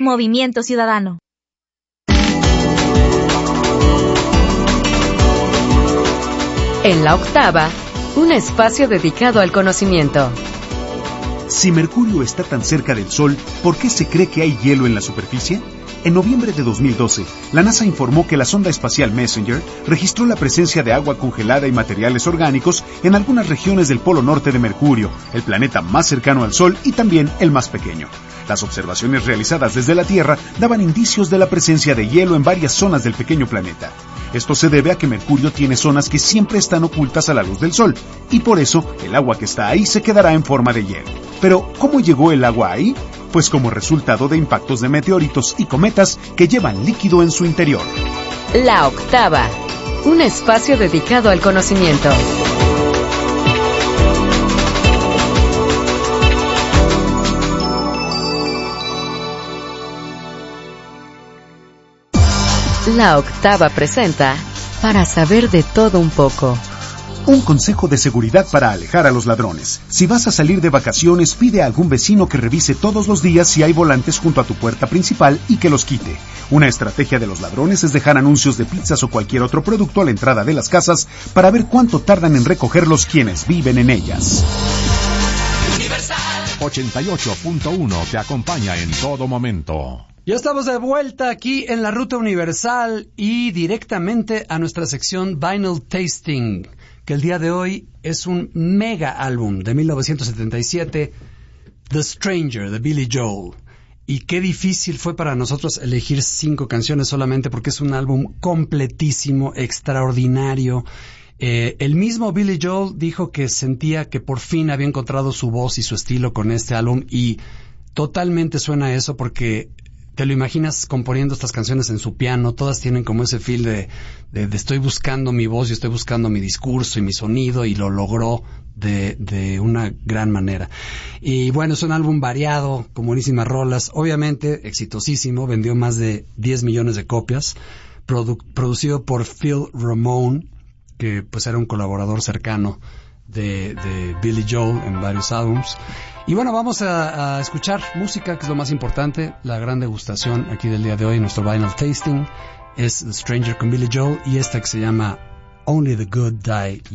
Movimiento Ciudadano. En la octava, un espacio dedicado al conocimiento. Si Mercurio está tan cerca del Sol, ¿por qué se cree que hay hielo en la superficie? En noviembre de 2012, la NASA informó que la sonda espacial Messenger registró la presencia de agua congelada y materiales orgánicos en algunas regiones del polo norte de Mercurio, el planeta más cercano al Sol y también el más pequeño. Las observaciones realizadas desde la Tierra daban indicios de la presencia de hielo en varias zonas del pequeño planeta. Esto se debe a que Mercurio tiene zonas que siempre están ocultas a la luz del Sol, y por eso el agua que está ahí se quedará en forma de hielo. Pero, ¿cómo llegó el agua ahí? Pues como resultado de impactos de meteoritos y cometas que llevan líquido en su interior. La octava, un espacio dedicado al conocimiento. La octava presenta Para saber de todo un poco. Un consejo de seguridad para alejar a los ladrones. Si vas a salir de vacaciones, pide a algún vecino que revise todos los días si hay volantes junto a tu puerta principal y que los quite. Una estrategia de los ladrones es dejar anuncios de pizzas o cualquier otro producto a la entrada de las casas para ver cuánto tardan en recogerlos quienes viven en ellas. 88.1 te acompaña en todo momento. Ya estamos de vuelta aquí en la Ruta Universal y directamente a nuestra sección Vinyl Tasting, que el día de hoy es un mega álbum de 1977, The Stranger, de Billy Joel. Y qué difícil fue para nosotros elegir 5 canciones solamente porque es un álbum completísimo, extraordinario. El mismo Billy Joel dijo que sentía que por fin había encontrado su voz y su estilo con este álbum y totalmente suena a eso porque te lo imaginas componiendo estas canciones en su piano, todas tienen como ese feel de estoy buscando mi voz y estoy buscando mi discurso y mi sonido y lo logró de una gran manera. Y bueno, es un álbum variado, con buenísimas rolas, obviamente exitosísimo, vendió más de 10 millones de copias, producido por Phil Ramone, que pues era un colaborador cercano de Billy Joel en varios álbums. Y bueno, vamos a escuchar música, que es lo más importante. La gran degustación aquí del día de hoy, nuestro Vinyl Tasting, es The Stranger con Billy Joel y esta que se llama Only the Good Die